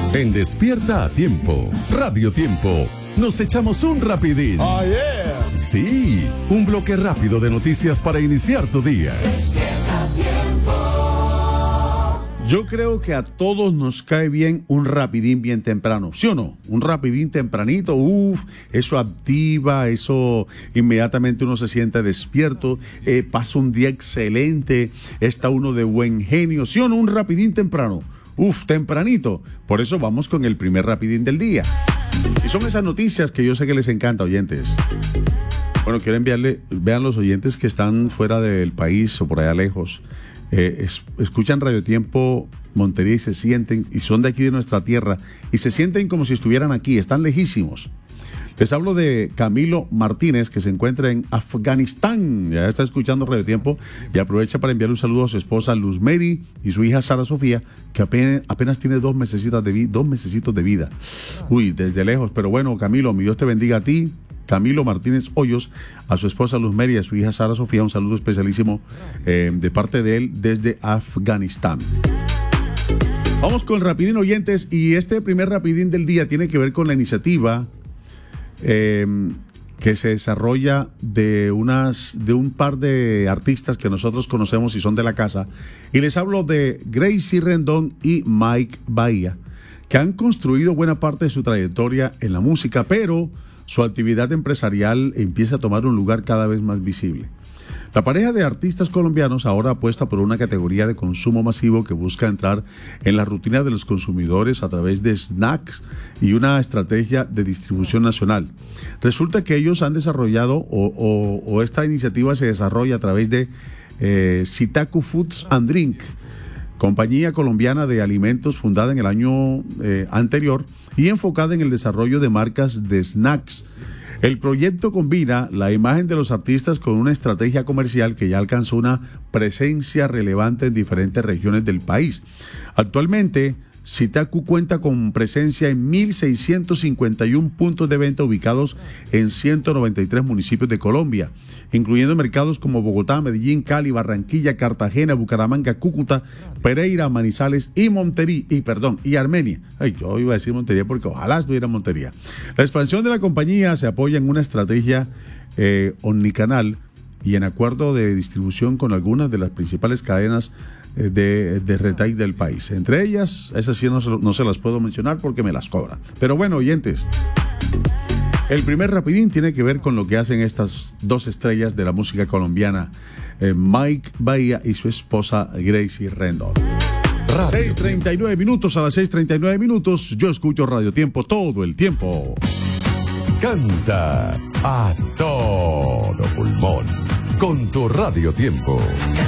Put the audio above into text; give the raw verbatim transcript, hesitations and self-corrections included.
En Despierta a Tiempo, Radio Tiempo, nos echamos un rapidín. Oh, yeah. Sí, un bloque rápido de noticias para iniciar tu día. Despierta a Tiempo. Yo creo que a todos nos cae bien un rapidín bien temprano, ¿sí o no? Un rapidín tempranito, uff, eso activa, eso inmediatamente uno se siente despierto, eh, pasa un día excelente, está uno de buen genio, ¿sí o no? Un rapidín temprano, uff, tempranito. Por eso vamos con el primer rapidín del día. Y son esas noticias que yo sé que les encanta, oyentes. Bueno, quiero enviarle, vean los oyentes que están fuera del país o por allá lejos. Eh, es, escuchan Radio Tiempo Montería y se sienten, y son de aquí de nuestra tierra, y se sienten como si estuvieran aquí, están lejísimos. Les hablo de Camilo Martínez, que se encuentra en Afganistán, ya está escuchando Radio Tiempo, y aprovecha para enviar un saludo a su esposa Luz Mary y su hija Sara Sofía, que apenas, apenas tiene dos mesecitos de, vi, dos mesecitos de vida. Uy, desde lejos, pero bueno, Camilo, mi Dios te bendiga a ti. Camilo Martínez Hoyos, a su esposa Luz Mary y a su hija Sara Sofía, un saludo especialísimo eh, de parte de él desde Afganistán. Vamos con el rapidín, oyentes, y este primer rapidín del día tiene que ver con la iniciativa eh, que se desarrolla de, unas, de un par de artistas que nosotros conocemos y son de la casa, y les hablo de Gracie Rendón y Mike Bahía, que han construido buena parte de su trayectoria en la música, pero su actividad empresarial empieza a tomar un lugar cada vez más visible. La pareja de artistas colombianos ahora apuesta por una categoría de consumo masivo que busca entrar en la rutina de los consumidores a través de snacks y una estrategia de distribución nacional. Resulta que ellos han desarrollado, o, o, o esta iniciativa se desarrolla a través de eh, Sitaku Foods and Drink, compañía colombiana de alimentos fundada en el año eh, anterior y enfocada en el desarrollo de marcas de snacks. El proyecto combina la imagen de los artistas con una estrategia comercial que ya alcanzó una presencia relevante en diferentes regiones del país. Actualmente, Sitaku cuenta con presencia en mil seiscientos cincuenta y uno puntos de venta ubicados en ciento noventa y tres municipios de Colombia, incluyendo mercados como Bogotá, Medellín, Cali, Barranquilla, Cartagena, Bucaramanga, Cúcuta, Pereira, Manizales y Montería, y perdón, y Armenia. Ay, yo iba a decir Montería porque ojalá estuviera en Montería. La expansión de la compañía se apoya en una estrategia eh, omnicanal y en acuerdo de distribución con algunas de las principales cadenas De, de retail del país. Entre ellas, esas sí no, no se las puedo mencionar porque me las cobran. Pero bueno, oyentes, el primer rapidín tiene que ver con lo que hacen estas dos estrellas de la música colombiana, eh, Mike Bahía y su esposa Gracie Rendón. seis treinta y nueve minutos, a las seis treinta y nueve minutos, yo escucho Radio Tiempo todo el tiempo. Canta a todo pulmón con tu Radio Tiempo.